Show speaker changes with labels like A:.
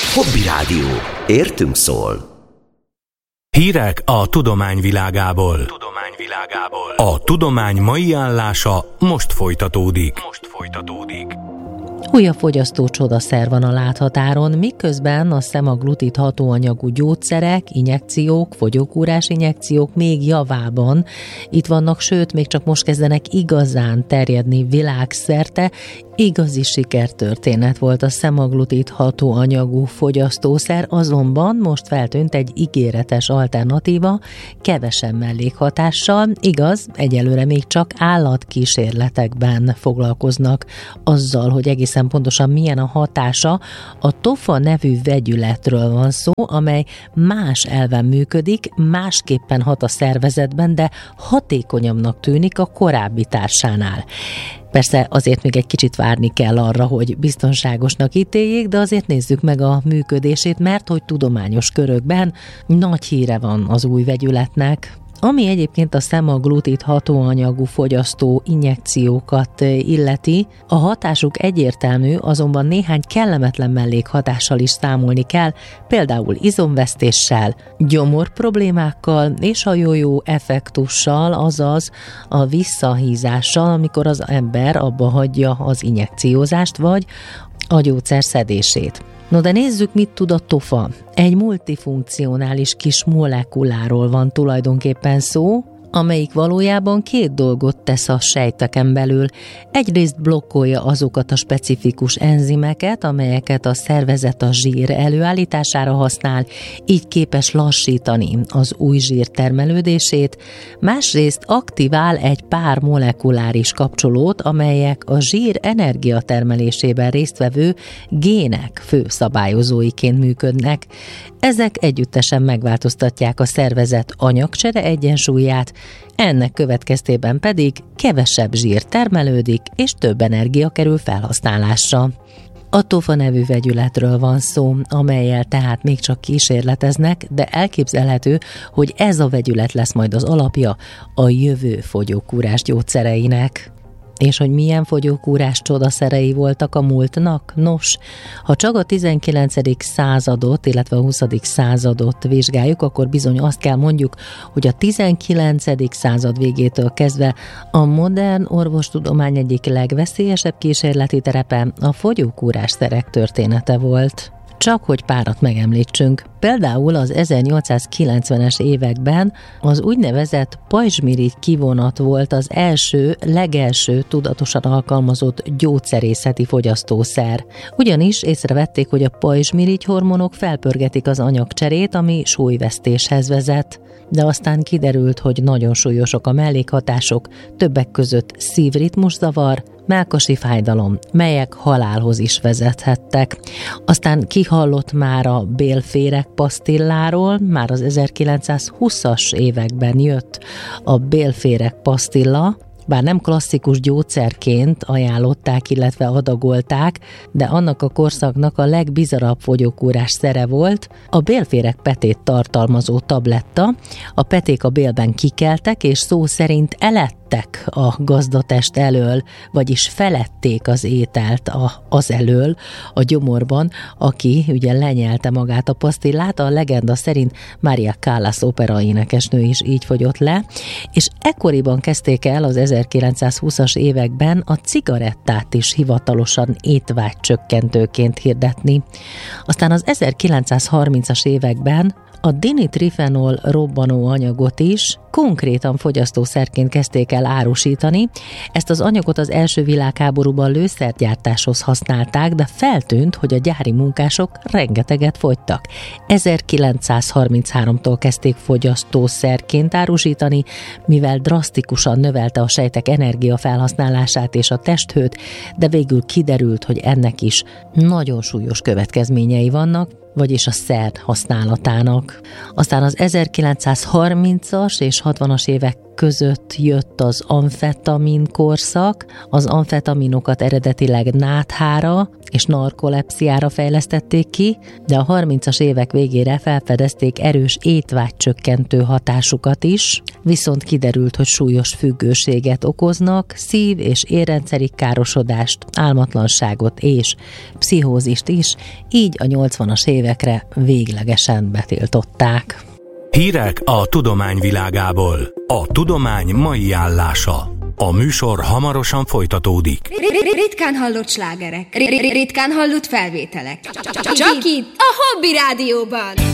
A: Hobby Rádió. Értünk szól.
B: Hírek a tudomány világából. A tudomány mai állása most folytatódik.
C: Újabb fogyasztó csodaszer van a láthatáron, miközben a szemaglutit hatóanyagú gyógyszerek, injekciók, fogyókúrás injekciók még javában itt vannak, sőt, még csak most kezdenek igazán terjedni világszerte. Igazi sikertörténet volt a szemaglutit hatóanyagú fogyasztószer, azonban most feltűnt egy ígéretes alternatíva, kevesebb mellékhatással, igaz, egyelőre még csak állatkísérletekben foglalkoznak azzal, hogy egészen pontosan milyen a hatása. A TOFA nevű vegyületről van szó, amely más elven működik, másképpen hat a szervezetben, de hatékonyabbnak tűnik a korábbi társánál. Persze azért még egy kicsit várni kell arra, hogy biztonságosnak ítéljék, de azért nézzük meg a működését, mert hogy tudományos körökben nagy híre van az új vegyületnek. Ami egyébként a szemaglutit hatóanyagú fogyasztó injekciókat illeti, a hatásuk egyértelmű, azonban néhány kellemetlen mellékhatással is számolni kell, például izomvesztéssel, gyomor problémákkal és a jó effektussal, azaz a visszahízással, amikor az ember abba hagyja az injekciózást vagy a gyógyszer szedését. No de nézzük, mit tud a TOFA. Egy multifunkcionális kis molekuláról van tulajdonképpen szó, amelyik valójában két dolgot tesz a sejteken belül. Egyrészt blokkolja azokat a specifikus enzimeket, amelyeket a szervezet a zsír előállítására használ, így képes lassítani az új zsír termelődését, másrészt aktivál egy pár molekuláris kapcsolót, amelyek a zsír energiatermelésében résztvevő gének főszabályozóiként működnek. Ezek együttesen megváltoztatják a szervezet anyagcsere egyensúlyát, ennek következtében pedig kevesebb zsír termelődik, és több energia kerül felhasználásra. A TOFA nevű vegyületről van szó, amellyel tehát még csak kísérleteznek, de elképzelhető, hogy ez a vegyület lesz majd az alapja a jövő fogyókúrás gyógyszereinek. És hogy milyen fogyókúrás csodaszerei voltak a múltnak? Nos, ha csak a 19. századot, illetve a 20. századot vizsgáljuk, akkor bizony azt kell mondjuk, hogy a 19. század végétől kezdve a modern orvostudomány egyik legveszélyesebb kísérleti terepe a fogyókúrás szerek története volt. Csak hogy párat megemlítsünk. Például az 1890-es években az úgynevezett pajzsmirigy kivonat volt az legelső tudatosan alkalmazott gyógyszerészeti fogyasztószer. Ugyanis észrevették, hogy a pajzsmirigy hormonok felpörgetik az anyagcserét, ami súlyvesztéshez vezet. De aztán kiderült, hogy nagyon súlyosak a mellékhatások, többek között szívritmuszavar, mellkasi fájdalom, melyek halálhoz is vezethettek. Aztán kihallott már a bélféreg pasztilláról, már az 1920-as években jött a bélféreg pasztilla, bár nem klasszikus gyógyszerként ajánlották, illetve adagolták, de annak a korszaknak a legbizarabb fogyókúrás szere volt a bélféreg petét tartalmazó tabletta. A peték a bélben kikeltek, és szó szerint elettek a gazdatest elől, vagyis felették az ételt az elől a gyomorban, aki ugye lenyelte magát a pasztillát. A legenda szerint Maria Callas operaénekesnő is így fogyott le, és ekkoriban kezdték el az 1920-as években a cigarettát is hivatalosan étvágycsökkentőként hirdetni. Aztán az 1930-as években a dinitrifenol robbanó anyagot is konkrétan fogyasztószerként kezdték el árusítani. Ezt az anyagot az első világháborúban lőszergyártáshoz használták, de feltűnt, hogy a gyári munkások rengeteget fogytak. 1933-tól kezdték fogyasztószerként árusítani, mivel drasztikusan növelte a sejtek energiafelhasználását és a testhőt, de végül kiderült, hogy ennek is nagyon súlyos következményei vannak, vagyis a szer használatának. Aztán az 1930-as és 60-as évek között jött az amfetamin korszak. Az amfetaminokat eredetileg náthára, és narkolepsziára fejlesztették ki, de a 30-as évek végére felfedezték erős étvágycsökkentő hatásukat is, viszont kiderült, hogy súlyos függőséget okoznak, szív- és érrendszeri károsodást, álmatlanságot és pszichózist is, így a 80-as évekre véglegesen betiltották.
B: Hírek a tudomány világából. A tudomány mai állása. A műsor hamarosan folytatódik.
D: Ritkán hallott slágerek. Ritkán hallott felvételek. Csak itt, a Hobby Rádióban.